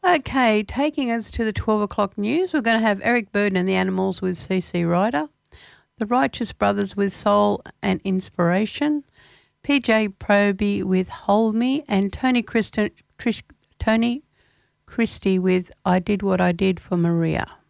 Okay, taking us to the 12 o'clock news, we're going to have Eric Burden and the Animals with CC Ryder, the Righteous Brothers with Soul and Inspiration, PJ Proby with Hold Me, and Tony Christie with I Did What I Did for Maria.